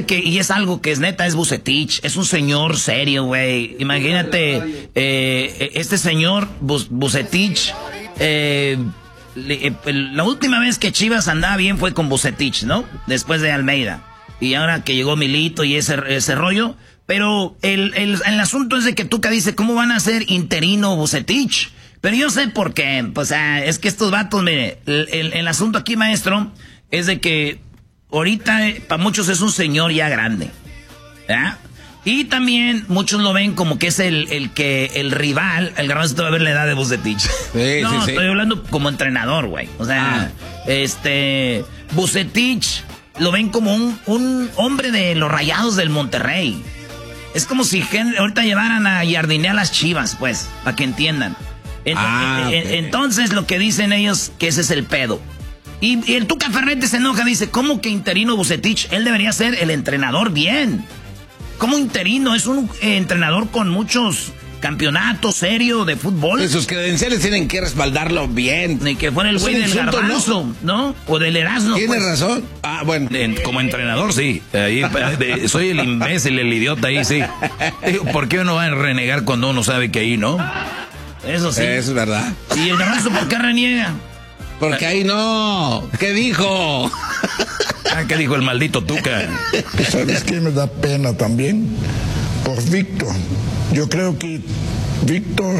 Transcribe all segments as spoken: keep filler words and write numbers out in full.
fíjate que, y es algo que es neta, es Vucetich, es un señor serio, güey. Imagínate, eh, este señor, Vucetich, eh, le, la última vez que Chivas andaba bien fue con Vucetich, ¿no? Después de Almeida. Y ahora que llegó Milito y ese, ese rollo. Pero el, el, el asunto es de que Tuca dice, ¿cómo van a ser interino Vucetich? Pero yo sé por qué. Pues ah, es que estos vatos, mire, el, el, el asunto aquí, maestro, es de que ahorita eh, para muchos es un señor ya grande, ¿verdad? Y también muchos lo ven como que es el, el que el rival, el Garbanzo va a ver la edad de Vucetich. Sí, no, sí, sí. Estoy hablando como entrenador, güey. O sea, ah. este, Vucetich lo ven como un, un hombre de los Rayados del Monterrey. Es como si gente, ahorita llevaran a Jardiné a las Chivas, pues, para que entiendan. Ent ah, okay. Entonces lo que dicen ellos, que ese es el pedo. Y, y el Tuca Ferretti se enoja, dice, ¿cómo que interino Vucetich? Él debería ser el entrenador bien. ¿Cómo interino? Es un eh, entrenador con muchos campeonatos serios de fútbol. Pues sus credenciales tienen que respaldarlo bien. Ni que fuera el güey del Garbanzo, ¿no? ¿no? O del Erasmo. Tiene pues. razón. Ah, bueno. De, como entrenador, sí. Ahí, de, soy el imbécil, el idiota ahí, sí. ¿Por qué uno va a renegar cuando uno sabe que ahí no? Eso sí. Eso es verdad. ¿Y el Garbanzo por qué reniega? Porque ahí no. ¿Qué dijo? Ah, ¿qué dijo el maldito Tuca? ¿Sabes qué me da pena también? Por Víctor. Yo creo que Víctor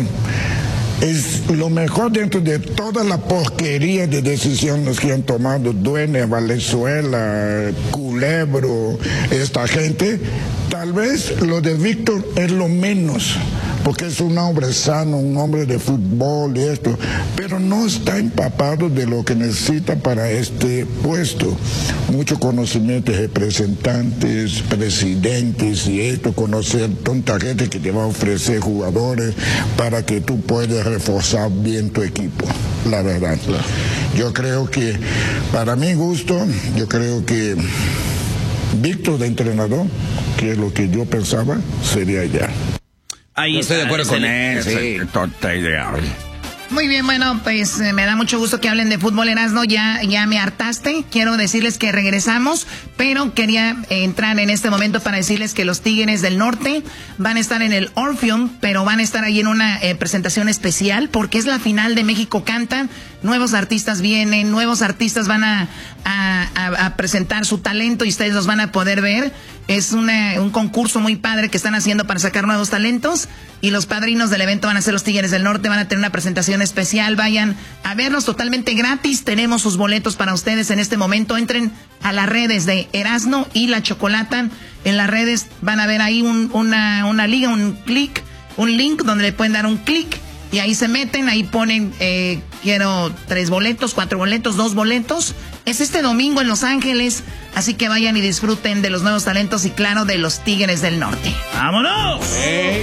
es lo mejor dentro de toda la porquería de decisiones que han tomado Dueña, Valenzuela, Culebro, esta gente. Tal vez lo de Víctor es lo menos, porque es un hombre sano, un hombre de fútbol y esto, pero no está empapado de lo que necesita para este puesto. Mucho conocimiento de representantes, presidentes y esto, conocer tanta gente que te va a ofrecer jugadores para que tú puedas reforzar bien tu equipo, la verdad. Yo creo que, para mi gusto, yo creo que Víctor de entrenador, que es lo que yo pensaba, sería ya. Ahí yo estoy de acuerdo con él, sí. Total ideal. Muy bien, bueno, pues eh, me da mucho gusto que hablen de fútbol, Erasmo, ya, ya me hartaste. Quiero decirles que regresamos, pero quería eh, entrar en este momento para decirles que los Tigres del Norte van a estar en el Orpheum, pero van a estar ahí en una eh, presentación especial, porque es la final de México Canta. Nuevos artistas vienen, nuevos artistas van a, a, a, a presentar su talento y ustedes los van a poder ver. Es una, un concurso muy padre que están haciendo para sacar nuevos talentos y los padrinos del evento van a ser los Tigres del Norte, van a tener una presentación especial, vayan a verlos totalmente gratis, tenemos sus boletos para ustedes en este momento, entren a las redes de Erasmo y La Chocolata, en las redes van a ver ahí un, una, una liga, un clic, un link donde le pueden dar un clic y ahí se meten, ahí ponen, eh, quiero tres boletos, cuatro boletos, dos boletos. Es este domingo en Los Ángeles, así que vayan y disfruten de los nuevos talentos y claro, de los Tigres del Norte. ¡Vámonos! Hey.